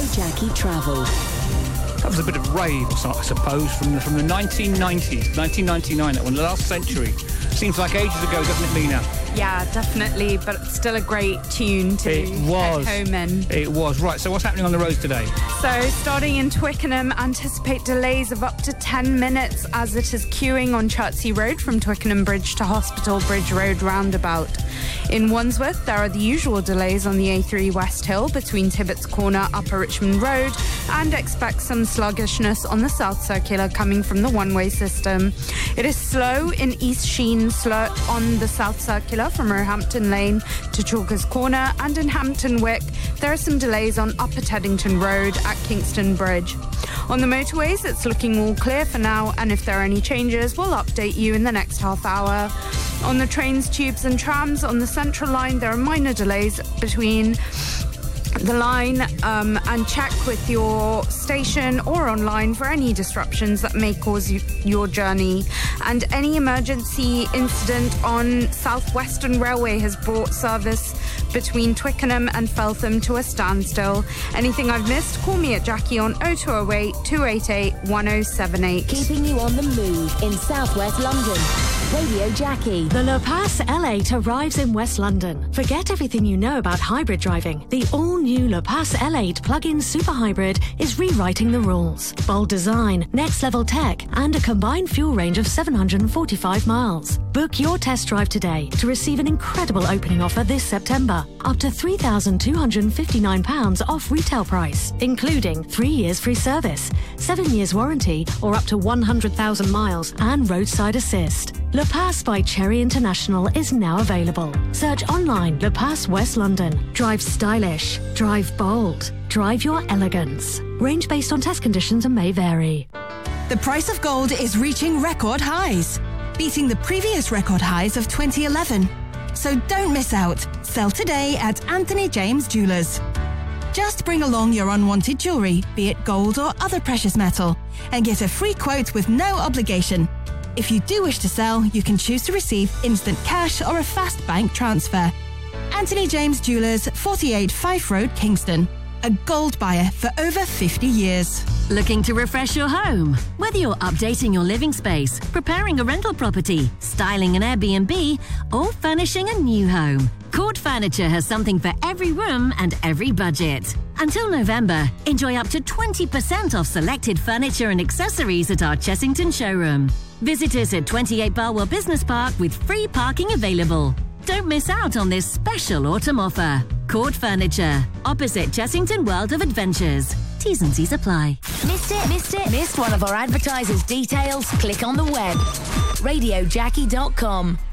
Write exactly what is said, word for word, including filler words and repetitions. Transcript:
Jackie Travel. That was a bit of rave, I suppose, from the, from the nineteen nineties, nineteen ninety-nine, that one, the last century. Seems like ages ago, doesn't it, Mina? Yeah, definitely, but still a great tune to it was. head home in. It was. Right, so what's happening on the roads today? So, starting in Twickenham, anticipate delays of up to ten minutes as it is queuing on Chertsey Road from Twickenham Bridge to Hospital Bridge Road roundabout. In Wandsworth, there are the usual delays on the A three West Hill between Tibbets Corner, Upper Richmond Road, and expect some sluggishness on the South Circular coming from the one-way system. It is slow in East Sheen slow on the South Circular from Roehampton Lane to Chalkers Corner, and in Hampton Wick, there are some delays on Upper Teddington Road at Kingston Bridge. On the motorways, it's looking all clear for now, and if there are any changes, we'll update you in the next half hour. On the trains, tubes and trams on the Central Line, there are minor delays between the line um, and check with your station or online for any disruptions that may cause you, your journey. And any emergency incident on South Western Railway has brought service between Twickenham and Feltham to a standstill. Anything I've missed, call me at Jackie on oh two oh eight, two eight eight, one oh seven eight. Keeping you on the move in southwest London. Radio Jackie. The Le Pass L eight arrives in West London. Forget everything you know about hybrid driving. The all-new Le Pass L eight plug-in super hybrid is rewriting the rules. Bold design, next-level tech, and a combined fuel range of seven hundred forty-five miles. Book your test drive today to receive an incredible opening offer this September. Up to three thousand two hundred fifty-nine pounds off retail price, including three years free service, seven years warranty, or up to one hundred thousand miles and roadside assist. Le Pass by Cherry International is now available. Search online Le Pass West London. Drive stylish. Drive bold. Drive your elegance. Range based on test conditions and may vary. The price of gold is reaching record highs, beating the previous record highs of twenty eleven. So don't miss out. Sell today at Anthony James Jewelers. Just bring along your unwanted jewellery, be it gold or other precious metal, and get a free quote with no obligation. If you do wish to sell, you can choose to receive instant cash or a fast bank transfer. Anthony James Jewelers, forty-eight Fife Road, Kingston. A gold buyer for over fifty years. Looking to refresh your home? Whether you're updating your living space, preparing a rental property, styling an Airbnb, or furnishing a new home, Court Furniture has something for every room and every budget. Until November, enjoy up to twenty percent off selected furniture and accessories at our Chessington showroom. Visit us at twenty-eight Barwell Business Park with free parking available. Don't miss out on this special autumn offer. Court Furniture, opposite Chessington World of Adventures. T's and C's apply. Missed it? Missed it? Missed one of our advertisers' details? Click on the web. radio jackie dot com.